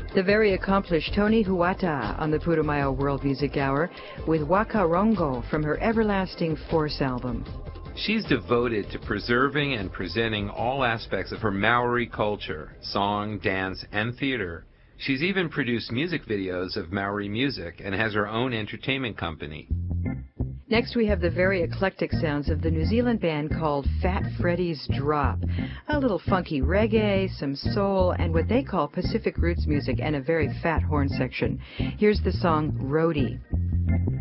The very accomplished Toni Huata on the Putumayo World Music Hour with Waka Rongo from her Everlasting Force album. She's devoted to preserving and presenting all aspects of her Maori culture, song, dance, and theater. She's even produced music videos of Maori music and has her own entertainment company. Next, we have the very eclectic sounds of the New Zealand band called Fat Freddy's Drop. A little funky reggae, some soul, and what they call Pacific roots music, and a very fat horn section. Here's the song Roadie.